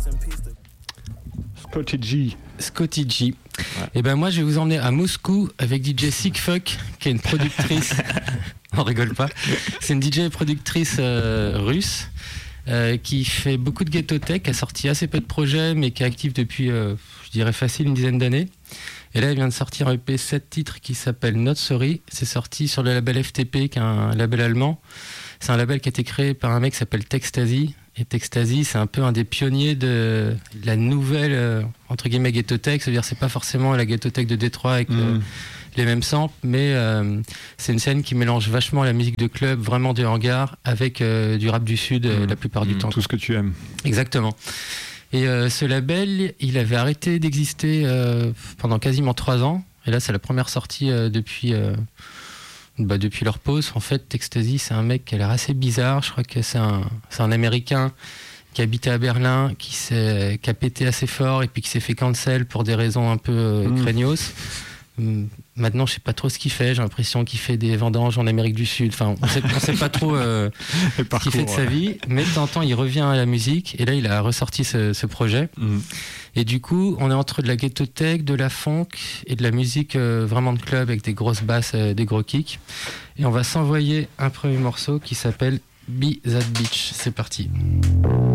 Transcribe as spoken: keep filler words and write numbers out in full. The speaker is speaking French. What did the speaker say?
Scotty G. Scotty G. Ouais. Et ben moi je vais vous emmener à Moscou avec D J Sick Fuck, qui est une productrice. On rigole pas. C'est une D J productrice euh, russe euh, qui fait beaucoup de ghetto tech, qui a sorti assez peu de projets, mais qui est active depuis, euh, je dirais facile, une dizaine d'années. Et là, elle vient de sortir un E P sept titres qui s'appelle Not Sorry. C'est sorti sur le label F T P, qui est un label allemand. C'est un label qui a été créé par un mec qui s'appelle Textasy. Et Textasy, c'est un peu un des pionniers de la nouvelle, euh, entre guillemets, ghetto tech. C'est-à-dire, c'est pas forcément la ghetto tech de Détroit avec mmh. le, les mêmes samples, mais euh, c'est une scène qui mélange vachement la musique de club, vraiment du hangar, avec euh, du rap du Sud euh, mmh. la plupart du mmh. temps. Tout ce que tu aimes. Exactement. Et euh, ce label, il avait arrêté d'exister euh, pendant quasiment trois ans. Et là, c'est la première sortie euh, depuis, euh, bah, depuis leur pause. En fait, Textasy, c'est un mec qui a l'air assez bizarre. Je crois que c'est un, c'est un Américain qui habitait à Berlin, qui, s'est, qui a pété assez fort et puis qui s'est fait cancel pour des raisons un peu euh, mmh. craignos. Maintenant, je sais pas trop ce qu'il fait. J'ai l'impression qu'il fait des vendanges en Amérique du Sud. Enfin, on sait, on sait pas trop euh, ce qu'il fait de sa vie. Mais de temps en temps, il revient à la musique. Et là, il a ressorti ce, ce projet. Mm. Et du coup, on est entre de la ghetto tech, de la funk et de la musique euh, vraiment de club avec des grosses basses, euh, des gros kicks. Et on va s'envoyer un premier morceau qui s'appelle Be That Bitch. C'est parti.